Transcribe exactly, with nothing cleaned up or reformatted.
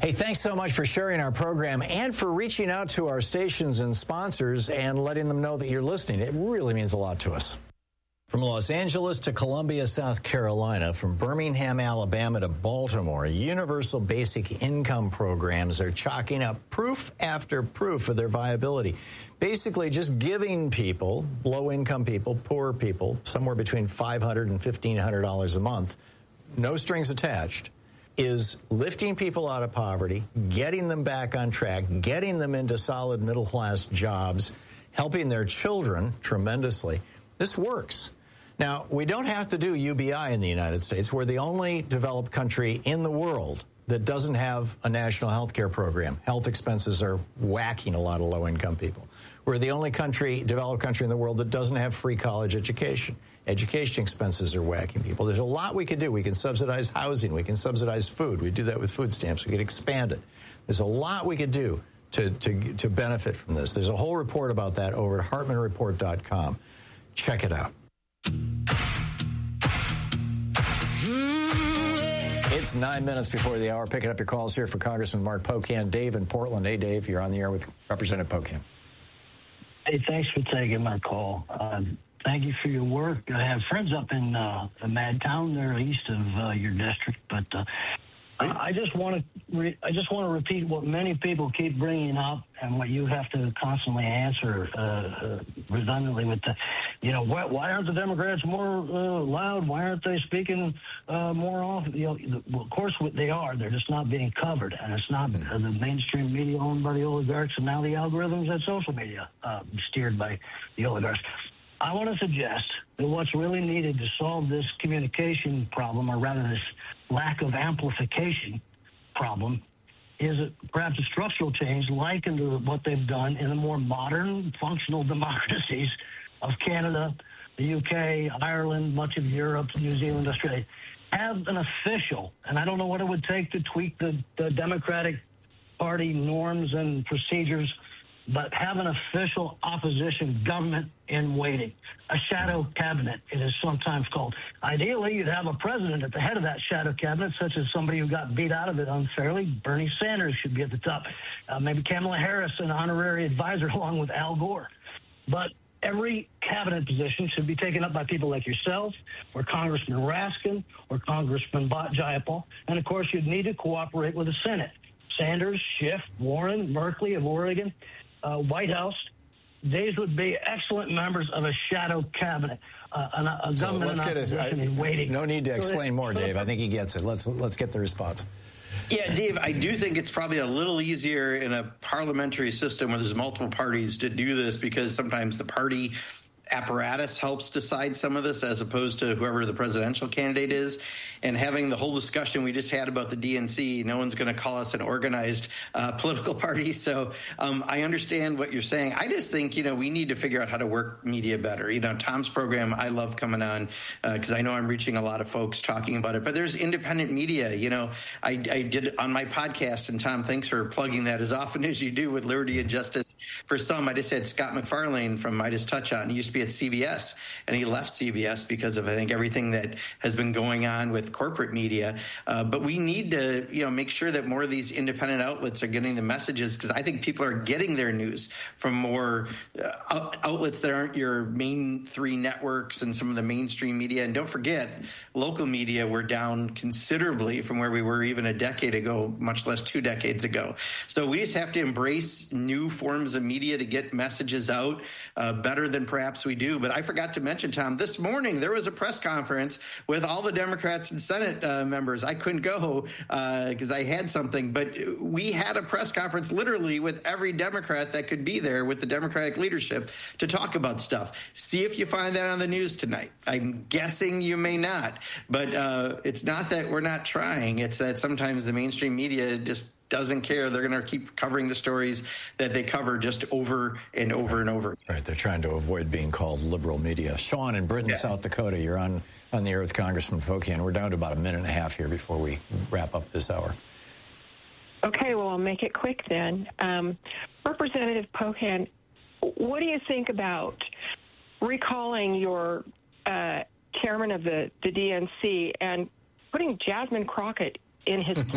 Hey, thanks so much for sharing our program and for reaching out to our stations and sponsors and letting them know that you're listening. It really means a lot to us. From Los Angeles to Columbia, South Carolina, from Birmingham, Alabama to Baltimore, universal basic income programs are chalking up proof after proof of their viability. Basically, just giving people, low-income people, poor people, somewhere between five hundred dollars and fifteen hundred dollars a month, no strings attached, is lifting people out of poverty, getting them back on track, getting them into solid middle-class jobs, helping their children tremendously. This works. Now, we don't have to do U B I in the United States. We're the only developed country in the world that doesn't have a national health care program. Health expenses are whacking a lot of low-income people. We're the only country, developed country in the world that doesn't have free college education. Education expenses are whacking people. There's a lot we could do. We can subsidize housing. We can subsidize food. We do that with food stamps. We could expand it. There's a lot we could do to, to, to benefit from this. There's a whole report about that over at hartman report dot com. Check it out. It's nine minutes before the hour. Picking up your calls here for Congressman Mark Pocan. Dave in Portland. Hey, Dave, you're on the air with Representative Pocan. Hey, thanks for taking my call. Um, thank you for your work. I have friends up in uh, Madtown. They're east of uh, your district, but uh, I, I just want to re- I just want to repeat what many people keep bringing up and what you have to constantly answer uh, uh, redundantly with the, you know, why, why aren't the Democrats more uh, loud? Why aren't they speaking uh, more often? You know, well, of course they are. They're just not being covered, and it's not uh, the mainstream media owned by the oligarchs, and now the algorithms at social media uh, steered by the oligarchs. I want to suggest that what's really needed to solve this communication problem, or rather this lack of amplification problem, is a, perhaps a structural change likened to what they've done in the more modern, functional democracies of Canada, the U K, Ireland, much of Europe, New Zealand, Australia. Have an official, and I don't know what it would take to tweak the, the Democratic Party norms and procedures, but have an official opposition government in waiting, a shadow cabinet, it is sometimes called. Ideally, you'd have a president at the head of that shadow cabinet, such as somebody who got beat out of it unfairly. Bernie Sanders should be at the top. Uh, maybe Kamala Harris, an honorary advisor, along with Al Gore. But every cabinet position should be taken up by people like yourself, or Congressman Raskin, or Congressman Bhatt Jayapal. And, of course, you'd need to cooperate with the Senate. Sanders, Schiff, Warren, Merkley of Oregon, Uh, White House, these would be excellent members of a shadow cabinet, uh, a, a so government let's get his, I, in waiting. No need to explain more, Dave. I think he gets it. Let's let's get the response. Yeah, Dave, I do think it's probably a little easier in a parliamentary system where there's multiple parties to do this, because sometimes the party apparatus helps decide some of this as opposed to whoever the presidential candidate is. And having the whole discussion we just had about the D N C, no one's going to call us an organized uh, political party. So um, I understand what you're saying. I just think, you know, we need to figure out how to work media better. You know, Tom's program, I love coming on because uh, I know I'm reaching a lot of folks talking about it. But there's independent media. You know, I, I did on my podcast, and Tom, thanks for plugging that as often as you do with Liberty and Justice for Some. I just had Scott McFarlane from Midas Touch on. He used to be at C B S, and he left C B S because of, I think, everything that has been going on with corporate media. Uh, but we need to, you know, make sure that more of these independent outlets are getting the messages, because I think people are getting their news from more uh, outlets that aren't your main three networks and some of the mainstream media. And don't forget, local media were down considerably from where we were even a decade ago, much less two decades ago. So we just have to embrace new forms of media to get messages out uh, better than perhaps we do. But I forgot to mention, Tom, this morning there was a press conference with all the Democrats and Senate uh, members. I couldn't go because uh, I had something, but we had a press conference literally with every Democrat that could be there with the Democratic leadership to talk about stuff. See if you find that on the news tonight. I'm guessing you may not, but uh, it's not that we're not trying. It's that sometimes the mainstream media just doesn't care. They're going to keep covering the stories that they cover just over and over and over. Right. They're trying to avoid being called liberal media. Sean in Britain, yeah. South Dakota, you're on, on the air with Congressman Pocan. We're down to about a minute and a half here before we wrap up this hour. Okay, well, I'll make it quick then. Um, Representative Pocan, what do you think about recalling your uh, chairman of the, the D N C and putting Jasmine Crockett in his place?